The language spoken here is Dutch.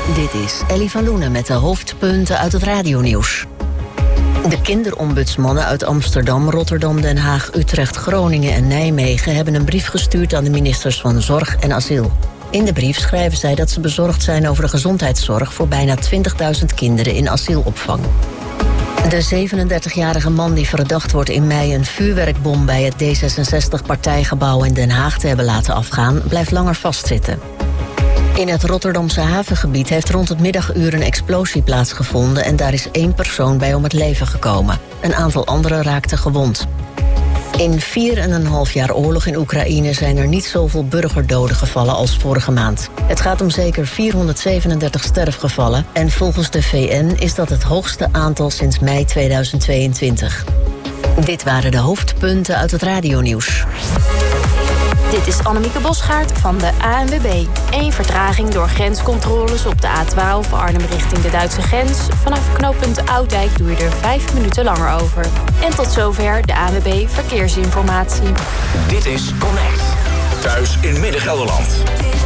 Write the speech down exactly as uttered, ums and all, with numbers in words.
Dit is Ellie van Loenen met de hoofdpunten uit het radionieuws. De kinderombudsmannen uit Amsterdam, Rotterdam, Den Haag, Utrecht, Groningen en Nijmegen hebben een brief gestuurd aan de ministers van Zorg en Asiel. In de brief schrijven zij dat ze bezorgd zijn over de gezondheidszorg voor bijna twintigduizend kinderen in asielopvang. De zevenendertigjarige man die verdacht wordt in mei een vuurwerkbom bij het D zesenzestig-partijgebouw in Den Haag te hebben laten afgaan, blijft langer vastzitten. In het Rotterdamse havengebied heeft rond het middaguur een explosie plaatsgevonden en daar is één persoon bij om het leven gekomen. Een aantal anderen raakten gewond. In vier en een half jaar oorlog in Oekraïne zijn er niet zoveel burgerdoden gevallen als vorige maand. Het gaat om zeker vierhonderdzevenendertig sterfgevallen en volgens de V N is dat het hoogste aantal sinds mei tweeduizend tweeëntwintig. Dit waren de hoofdpunten uit het radionieuws. Dit is Annemieke Bosgaard van de A N W B. Eén vertraging door grenscontroles op de A twaalf Arnhem richting de Duitse grens. Vanaf knooppunt Oudijk doe je er vijf minuten langer over. En tot zover de A N W B Verkeersinformatie. Dit is Connect. Thuis in Midden-Gelderland.